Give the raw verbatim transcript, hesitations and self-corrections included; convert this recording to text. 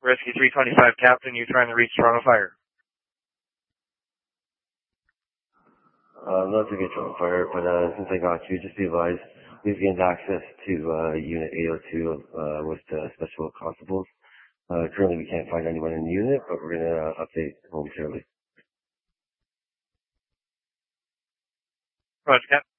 Rescue three twenty-five, Captain, you're trying to reach Toronto Fire. Uh, not to get Toronto Fire, but uh, since I got you, just be advised, we've gained access to uh, Unit eight oh two uh, with uh, special constables. Uh, currently, we can't find anyone in the unit, but we're going to uh, update momentarily. Roger, Captain.